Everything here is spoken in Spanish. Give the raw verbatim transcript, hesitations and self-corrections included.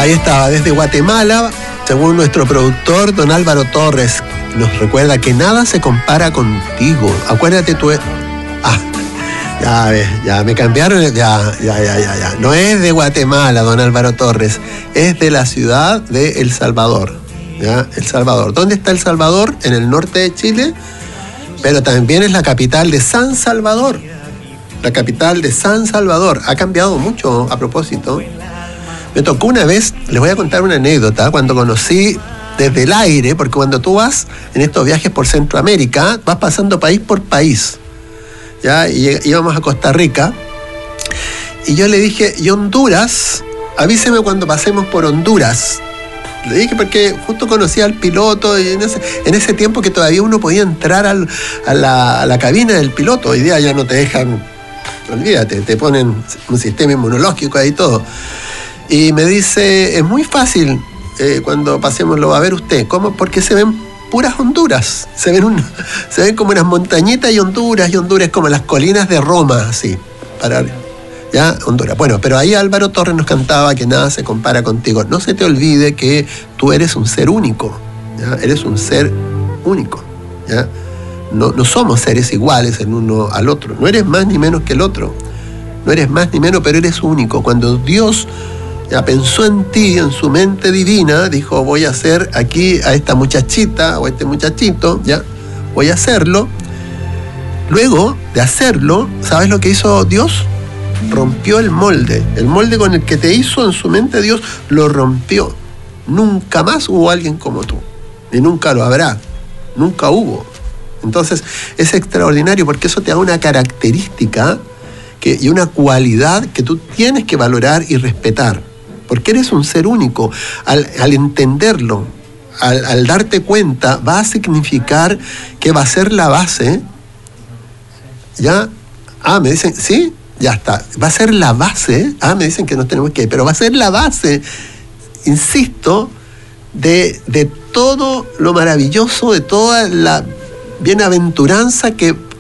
Ahí estaba, desde Guatemala, según nuestro productor, don Álvaro Torres, nos recuerda que nada se compara contigo. Acuérdate tú. Ah, ya ves, ya me cambiaron, ya, ya, ya, ya, ya. No es de Guatemala, don Álvaro Torres, es de la ciudad de El Salvador. ¿Ya? El Salvador. ¿Dónde está El Salvador? En el norte de Chile, pero también es la capital de San Salvador. La capital de San Salvador. Ha cambiado mucho a propósito. Me tocó una vez, les voy a contar una anécdota, cuando conocí desde el aire, porque cuando tú vas en estos viajes por Centroamérica, vas pasando país por país. ¿Ya? Y íbamos a Costa Rica, y yo le dije, ¿y Honduras? Avíseme cuando pasemos por Honduras. Le dije porque justo conocía al piloto y en ese, en ese tiempo que todavía uno podía entrar al, a, la, a la cabina del piloto. Hoy día ya no te dejan, olvídate, te ponen un sistema inmunológico ahí y todo. Y me dice, es muy fácil eh, cuando pasemos, lo va a ver usted. ¿Cómo? Porque se ven puras Honduras. Se ven, un, se ven como unas montañitas y Honduras, y Honduras como las colinas de Roma, así, para... ¿Ya? Honduras. Bueno, pero ahí Álvaro Torres nos cantaba que nada se compara contigo. No se te olvide que tú eres un ser único, ¿ya? Eres un ser único, ¿ya? No, no somos seres iguales el uno al otro. No eres más ni menos que el otro. No eres más ni menos, pero eres único. Cuando Dios ya pensó en ti, en su mente divina, dijo, voy a hacer aquí a esta muchachita o a este muchachito, ¿ya? Voy a hacerlo. Luego de hacerlo, ¿sabes lo que hizo Dios? Rompió el molde, el molde con el que te hizo en su mente Dios, lo rompió. Nunca más hubo alguien como tú, ni nunca lo habrá, nunca hubo. Entonces es extraordinario porque eso te da una característica que, y una cualidad que tú tienes que valorar y respetar, porque eres un ser único. Al, al entenderlo, al, al darte cuenta, va a significar que va a ser la base, ¿ya? Ah, me dicen, ¿sí? Ya está, va a ser la base, ah, me dicen que nos tenemos que ir, pero va a ser la base, insisto, de, de todo lo maravilloso, de toda la bienaventuranza que